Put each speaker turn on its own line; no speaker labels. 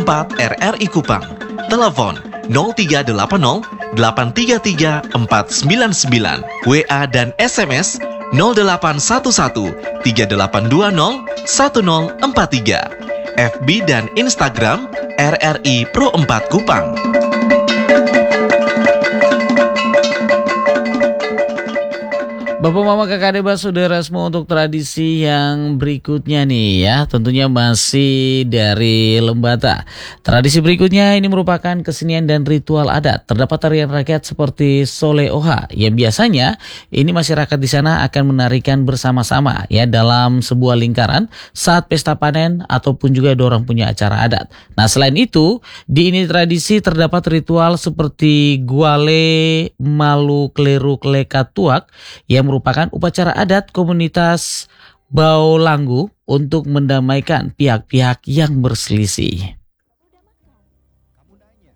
4 RRI Kupang. Telepon 0380 833 499, WA dan SMS 0811 3820 1043, FB dan Instagram RRI Pro 4 Kupang.
Bapak, Mama, Kakak, Adik, Saudara semua, untuk tradisi yang berikutnya nih ya, tentunya masih dari Lembata. Tradisi berikutnya ini merupakan kesenian dan ritual adat. Terdapat tarian rakyat seperti Sole Oha yang biasanya ini masyarakat di sana akan menarikan bersama-sama ya dalam sebuah lingkaran saat pesta panen ataupun juga dorang punya acara adat. Nah, selain itu di ini tradisi terdapat ritual seperti Guale Malu Kleru Klekatuak yang merupakan upacara adat komunitas Baulanggu untuk mendamaikan pihak-pihak yang berselisih.